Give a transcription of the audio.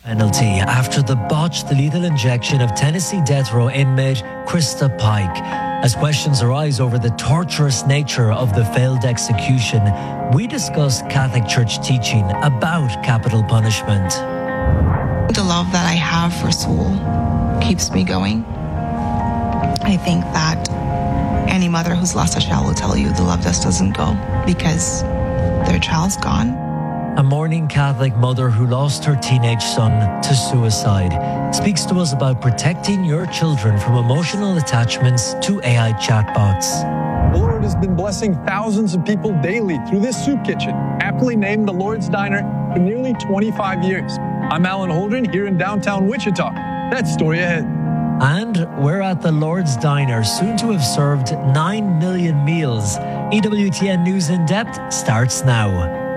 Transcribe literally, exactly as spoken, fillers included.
Penalty after the botched lethal injection of Tennessee death row inmate Krista Pike. As questions arise over the torturous nature of the failed execution, we discuss Catholic Church teaching about capital punishment. The love that I have for Soul keeps me going. I think that any mother who's lost a child will tell you the love just doesn't go because their child's gone. A mourning Catholic mother who lost her teenage son to suicide speaks to us about protecting your children from emotional attachments to A I chatbots. The Lord has been blessing thousands of people daily through this soup kitchen, aptly named the Lord's Diner, for nearly twenty-five years. I'm Alan Holdren here in downtown Wichita. That's story ahead. And we're at the Lord's Diner, soon to have served nine million meals. E W T N News in Depth starts now.